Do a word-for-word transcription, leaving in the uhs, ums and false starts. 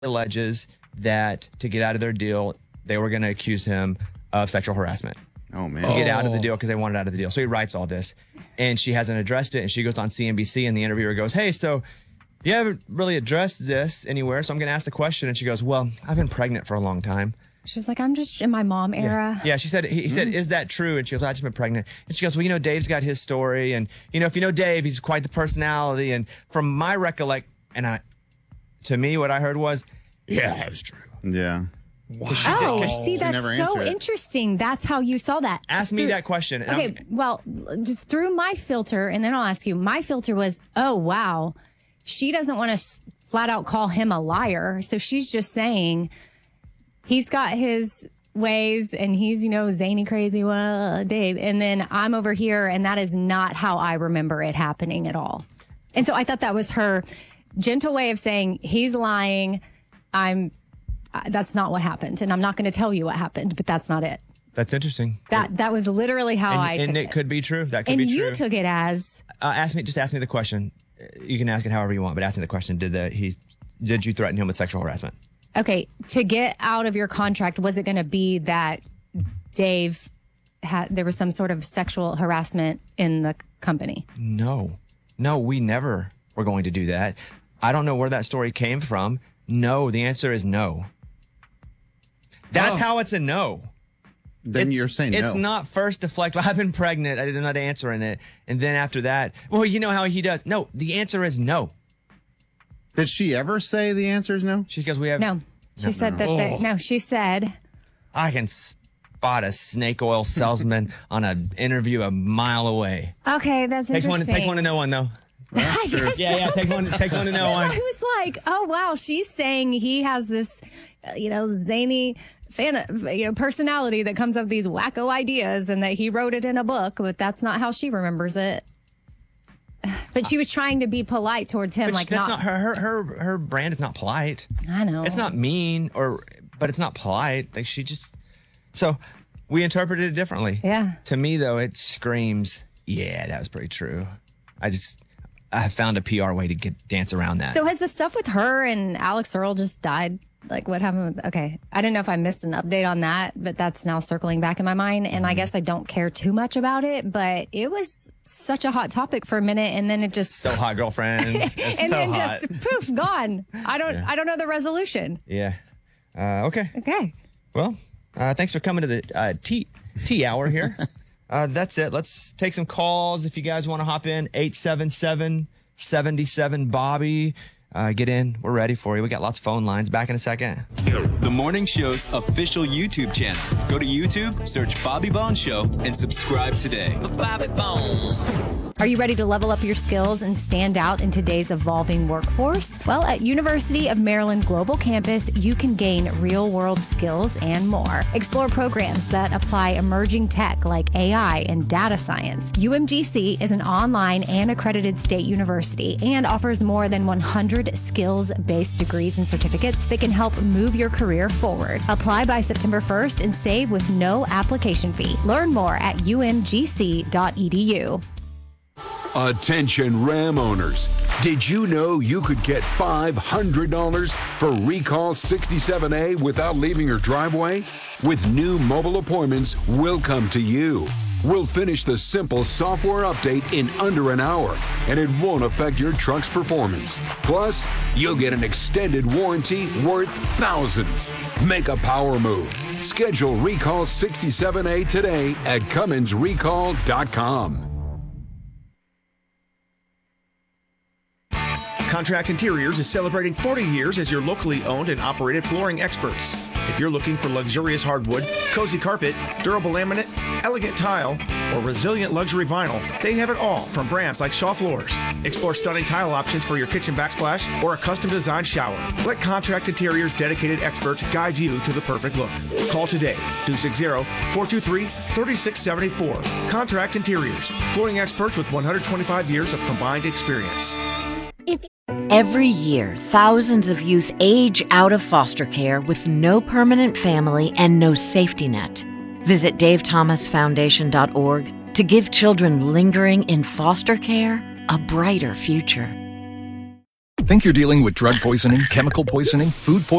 alleges that to get out of their deal, they were going to accuse him of sexual harassment. Oh, man. To get out of the deal because they wanted out of the deal. So he writes all this. And she hasn't addressed it. And she goes on C N B C and the interviewer goes, hey, so you haven't really addressed this anywhere. So I'm going to ask the question. And she goes, well, I've been pregnant for a long time. She was like, I'm just in my mom era. Yeah, yeah she said, he, he said, is that true? And she goes, I've just been pregnant. And she goes, well, you know, Dave's got his story. And, you know, if you know Dave, he's quite the personality. And from my recollect, and I, to me, what I heard was, yeah, that was true. Yeah. Wow. Oh, did, see, that's so interesting. That's how you saw that. Ask me through, that question. Okay, I'm, well, just through my filter, and then I'll ask you. My filter was, oh, wow, she doesn't want to flat out call him a liar. So she's just saying he's got his ways and he's, you know, zany, crazy, well, Dave. And then I'm over here, and that is not how I remember it happening at all. And so I thought that was her gentle way of saying he's lying. I'm. Uh, that's not what happened, and I'm not going to tell you what happened, but that's not it. That's interesting. That that was literally how and, I took it. And it could be true. That could and be true. And you took it as uh, ask me. Just ask me the question. You can ask it however you want, but ask me the question. Did the he? Did you threaten him with sexual harassment? Okay, to get out of your contract, was it going to be that Dave had there was some sort of sexual harassment in the company? No, no, we never were going to do that. I don't know where that story came from. No, the answer is no. That's oh. how it's a no. Then it, you're saying it's no. not first deflect. Well, I've been pregnant. I did not answer in it. And then after that, well, you know how he does. No, the answer is no. Did she ever say the answer is no? She goes, we have. No. She no, said no. that. Oh. They, no, she said. I can spot a snake oil salesman on an interview a mile away. Okay, that's takes interesting. One, takes one to know one, though. I guess yeah, so, yeah, take one, take one to know one. I was like, oh, wow, she's saying he has this, uh, you know, zany fan, you know, personality that comes up with these wacko ideas and that he wrote it in a book, but that's not how she remembers it. But she was trying to be polite towards him. But like that's not, not her, her, her, her brand is not polite. I know. It's not mean, or, but it's not polite. Like she just, so we interpreted it differently. Yeah. To me, though, it screams, yeah, that was pretty true. I just... I found a P R way to get dance around that. So has the stuff with her and Alex Earl just died? Like what happened with, okay. I didn't know if I missed an update on that, but that's now circling back in my mind. And mm-hmm. I guess I don't care too much about it, but it was such a hot topic for a minute. And then it just. So hot, girlfriend. and so then hot. just poof, gone. I don't, yeah. I don't know the resolution. Yeah. Uh, okay. Okay. Well, uh, thanks for coming to the uh, tea, tea hour here. Uh, that's it. Let's take some calls if you guys want to hop in. eight seven seven, seven seven, Bobby. Uh, get in. We're ready for you. We got lots of phone lines. Back in a second. The Morning Show's official YouTube channel. Go to YouTube, search Bobby Bones Show, and subscribe today. Bobby Bones. Are you ready to level up your skills and stand out in today's evolving workforce? Well, at University of Maryland Global Campus, you can gain real-world skills and more. Explore programs that apply emerging tech like A I and data science. U M G C is an online and accredited state university and offers more than one hundred skills-based degrees and certificates that can help move your career forward. Apply by September first and save with no application fee. Learn more at U M G C dot E D U. Attention Ram owners. Did you know you could get five hundred dollars for Recall sixty-seven A without leaving your driveway? With new mobile appointments, we'll come to you. We'll finish the simple software update in under an hour, and it won't affect your truck's performance. Plus, you'll get an extended warranty worth thousands. Make a power move. Schedule Recall sixty-seven A today at Cummins Recall dot com. Contract Interiors is celebrating forty years as your locally owned and operated flooring experts. If you're looking for luxurious hardwood, cozy carpet, durable laminate, elegant tile, or resilient luxury vinyl, they have it all from brands like Shaw Floors. Explore stunning tile options for your kitchen backsplash or a custom-designed shower. Let Contract Interiors' dedicated experts guide you to the perfect look. Call today, two six zero, four two three, three six seven four. Contract Interiors, flooring experts with one hundred twenty-five years of combined experience. Every year, thousands of youth age out of foster care with no permanent family and no safety net. Visit dave thomas foundation dot org to give children lingering in foster care a brighter future. Think you're dealing with drug poisoning, chemical poisoning, food poisoning?